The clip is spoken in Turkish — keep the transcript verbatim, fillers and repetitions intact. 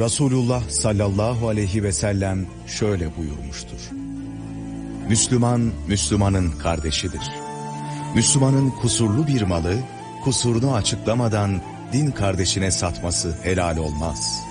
Resulullah sallallahu aleyhi ve sellem şöyle buyurmuştur. Müslüman, Müslümanın kardeşidir. Müslümanın kusurlu bir malı, kusurunu açıklamadan din kardeşine satması helal olmaz.